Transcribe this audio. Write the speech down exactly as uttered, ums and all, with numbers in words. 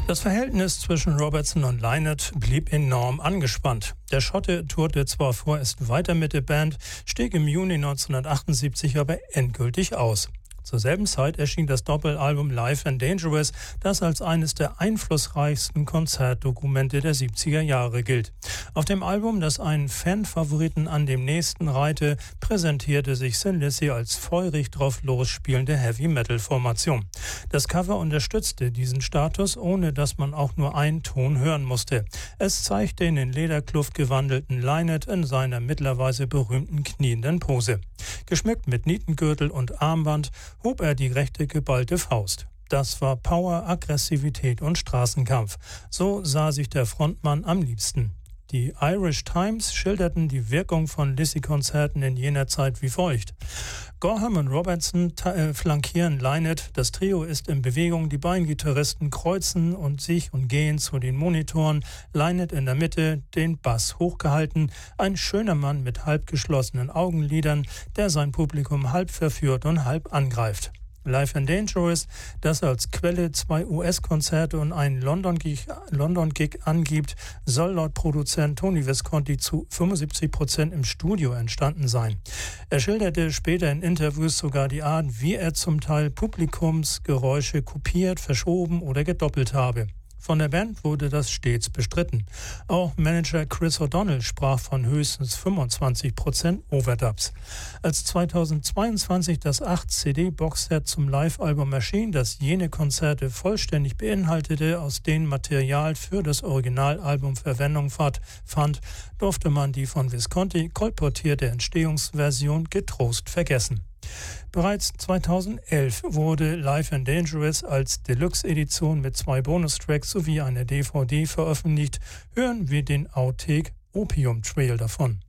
Das Verhältnis zwischen Robertson und Lynott blieb enorm angespannt. Der Schotte tourte zwar vorerst weiter mit der Band, stieg im Juni neunzehnhundertachtundsiebzig aber endgültig aus. Zur selben Zeit erschien das Doppelalbum Live and Dangerous, das als eines der einflussreichsten Konzertdokumente der siebziger Jahre gilt. Auf dem Album, das einen Fanfavoriten an dem nächsten reihte, präsentierte sich Thin Lizzy als feurig drauf losspielende Heavy-Metal-Formation. Das Cover unterstützte diesen Status, ohne dass man auch nur einen Ton hören musste. Es zeigte den in Lederkluft gewandelten Lynott in seiner mittlerweile berühmten knienden Pose. Geschmückt mit Nietengürtel und Armband hob er die rechte geballte Faust. Das war Power, Aggressivität und Straßenkampf. So sah sich der Frontmann am liebsten. Die Irish Times schilderten die Wirkung von Lizzy-Konzerten in jener Zeit wie feucht. Gorham und Robertson äh, flankieren Lynott. Das Trio ist in Bewegung. Die beiden Gitarristen kreuzen und sich und gehen zu den Monitoren. Lynott in der Mitte, den Bass hochgehalten. Ein schöner Mann mit halb geschlossenen Augenlidern, der sein Publikum halb verführt und halb angreift. Live and Dangerous, das als Quelle zwei U S-Konzerte und einen London-Gig London Gig angibt, soll laut Produzent Tony Visconti zu fünfundsiebzig Prozent im Studio entstanden sein. Er schilderte später in Interviews sogar die Art, wie er zum Teil Publikumsgeräusche kopiert, verschoben oder gedoppelt habe. Von der Band wurde das stets bestritten. Auch Manager Chris O'Donnell sprach von höchstens fünfundzwanzig Prozent Overdubs. Als zweitausendzweiundzwanzig das acht C D-Boxset zum Live-Album erschien, das jene Konzerte vollständig beinhaltete, aus denen Material für das Originalalbum Verwendung fand, durfte man die von Visconti kolportierte Entstehungsversion getrost vergessen. Bereits zweitausendelf wurde Live and Dangerous als Deluxe-Edition mit zwei Bonustracks sowie einer D V D veröffentlicht. Hören wir den Outtake Opium Trail davon.